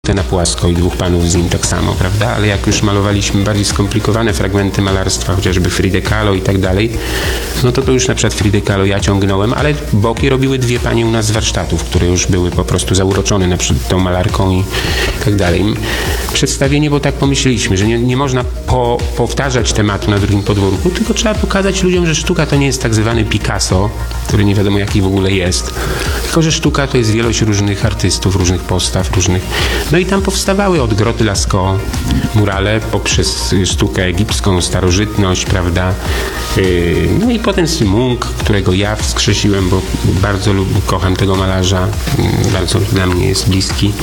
na płasko i dwóch panów z nim tak samo, prawda? Ale jak już malowaliśmy bardziej skomplikowane fragmenty malarstwa, chociażby Frida Kahlo i tak dalej, no to już na przykład Frida Kahlo ja ciągnąłem, ale boki robiły dwie panie u nas z warsztatów, które już były po prostu zauroczone na przykład tą malarką i tak dalej. Przedstawienie, bo tak pomyśleliśmy, że nie można powtarzać tematu na drugim podwórku, tylko trzeba pokazać ludziom, że sztuka to nie jest tak zwany Picasso, który nie wiadomo jaki w ogóle jest, tylko że sztuka to jest wielość różnych artystów, różnych postaw, różnych... No i tam powstawały od Groty Lascaux murale poprzez sztukę egipską, starożytność, prawda? No i potem Munch, którego ja wskrzesiłem, bo bardzo kocham tego malarza, bardzo dla mnie jest bliski.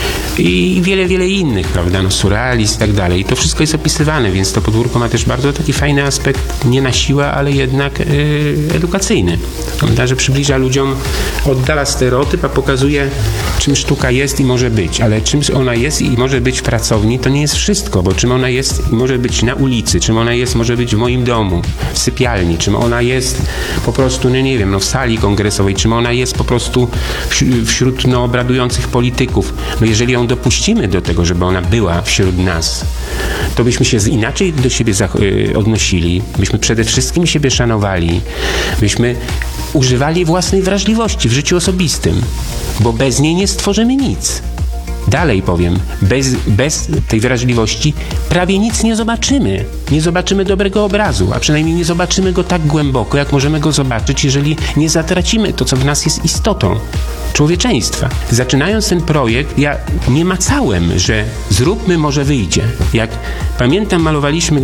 I wiele innych, prawda, no surrealizm i tak dalej. I to wszystko jest opisywane, więc to podwórko ma też bardzo taki fajny aspekt, nie na siłę, ale jednak edukacyjny. Prawda, że przybliża ludziom, oddala stereotyp, a pokazuje, czym sztuka jest i może być. Ale czym ona jest i może być w pracowni, to nie jest wszystko, bo czym ona jest i może być na ulicy, czym ona jest, może być w moim domu, w sypialni, czym ona jest po prostu, no nie wiem, no w sali kongresowej, czym ona jest po prostu wśród obradujących polityków. No jeżeli ją dopuścimy do tego, żeby ona była wśród nas, to byśmy się inaczej do siebie odnosili, byśmy przede wszystkim siebie szanowali, byśmy używali własnej wrażliwości w życiu osobistym, bo bez niej nie stworzymy nic. Dalej powiem, bez tej wrażliwości prawie nic nie zobaczymy. Nie zobaczymy dobrego obrazu, a przynajmniej nie zobaczymy go tak głęboko, jak możemy go zobaczyć, jeżeli nie zatracimy to, co w nas jest istotą człowieczeństwa. Zaczynając ten projekt, ja nie macałem, że zróbmy, może wyjdzie. Jak pamiętam, malowaliśmy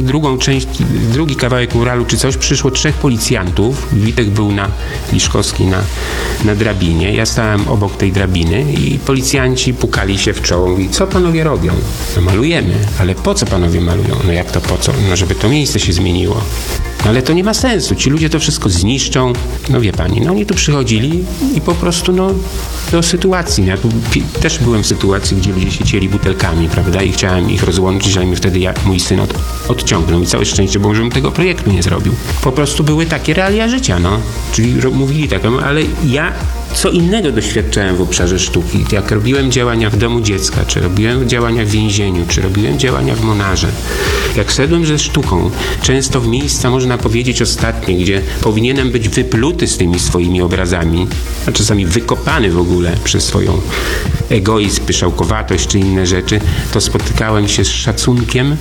drugi kawałek muralu czy coś, przyszło 3 policjantów. Witek był na Liszkowskiej na drabinie. Ja stałem obok tej drabiny i policjanci pukali się w czoło. Mówi, co panowie robią? No malujemy. Ale po co panowie malują? No jak to po co? No żeby to miejsce się zmieniło. No ale to nie ma sensu. Ci ludzie to wszystko zniszczą. No wie pani, no oni tu przychodzili i po prostu do sytuacji. Ja tu też byłem w sytuacji, gdzie ludzie się cieli butelkami, prawda? I chciałem ich rozłączyć, ale mi wtedy mój syn odciągnął. I całe szczęście, bo żebym tego projektu nie zrobił. Po prostu były takie realia życia, no. Czyli mówili tak, ale ja co innego doświadczałem w obszarze sztuki. Jak robiłem działania w domu dziecka, czy robiłem działania w więzieniu, czy robiłem działania w Monarze. Jak szedłem ze sztuką, często w miejsca, można powiedzieć, ostatnie, gdzie powinienem być wypluty z tymi swoimi obrazami, a czasami wykopany w ogóle przez swoją egoizm, pyszałkowatość czy inne rzeczy, to spotykałem się z szacunkiem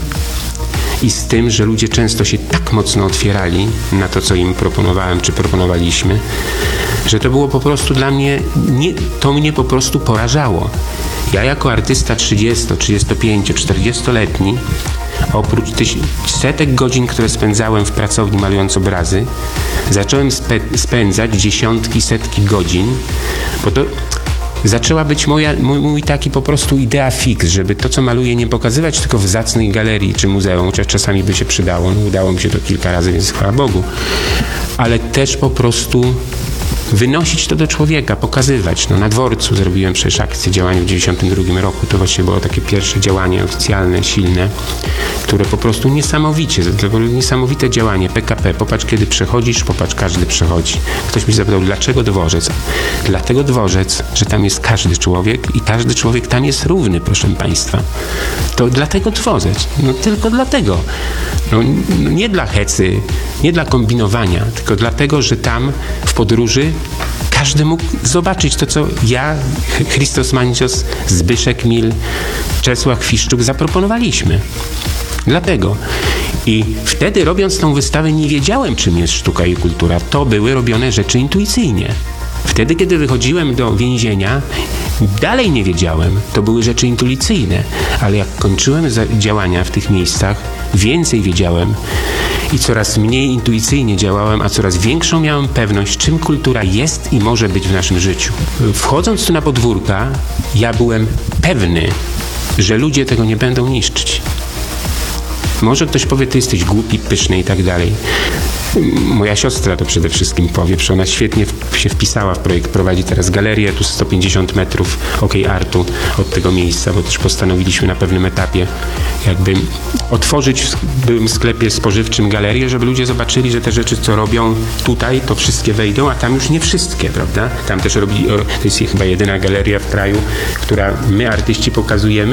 i z tym, że ludzie często się tak mocno otwierali na to, co im proponowałem, czy proponowaliśmy, że to było po prostu dla mnie, to mnie po prostu porażało. Ja jako artysta 30, 35, 40-letni, oprócz setek godzin, które spędzałem w pracowni malując obrazy, zacząłem spędzać dziesiątki, setki godzin, bo to zaczęła być mój taki po prostu idea fix, żeby to, co maluję, nie pokazywać tylko w zacnej galerii czy muzeum, chociaż czasami by się przydało. No, udało mi się to kilka razy, więc chwała Bogu. Ale też po prostu wynosić to do człowieka, pokazywać. No, na dworcu zrobiłem przecież akcję działania w 1992 roku. To właśnie było takie pierwsze działanie oficjalne, silne, które po prostu niesamowite działanie. PKP, popatrz kiedy przechodzisz, popatrz każdy przechodzi. Ktoś mi zapytał, dlaczego dworzec? Dlatego dworzec, że tam jest każdy człowiek i każdy człowiek tam jest równy, proszę państwa. To dlatego dworzec. No tylko dlatego. No, nie dla hecy, nie dla kombinowania, tylko dlatego, że tam w podróży każdy mógł zobaczyć to, co ja, Christos Mancios, Zbyszek Mil, Czesław Fiszczuk zaproponowaliśmy. Dlatego. I wtedy, robiąc tą wystawę, nie wiedziałem, czym jest sztuka i kultura. To były robione rzeczy intuicyjnie. Wtedy, kiedy wychodziłem do więzienia, dalej nie wiedziałem. To były rzeczy intuicyjne. Ale jak kończyłem działania w tych miejscach, więcej wiedziałem i coraz mniej intuicyjnie działałem, a coraz większą miałem pewność, czym kultura jest i może być w naszym życiu. Wchodząc tu na podwórka, ja byłem pewny, że ludzie tego nie będą niszczyć. Może ktoś powie, ty jesteś głupi, pyszny i tak dalej. Moja siostra to przede wszystkim powie, że ona świetnie się wpisała w projekt. Prowadzi teraz galerię, tu 150 metrów artu od tego miejsca, bo też postanowiliśmy na pewnym etapie jakby otworzyć w byłym sklepie spożywczym galerię, żeby ludzie zobaczyli, że te rzeczy, co robią tutaj, to wszystkie wejdą, a tam już nie wszystkie, prawda? Tam też to jest chyba jedyna galeria w kraju, która my, artyści, pokazujemy.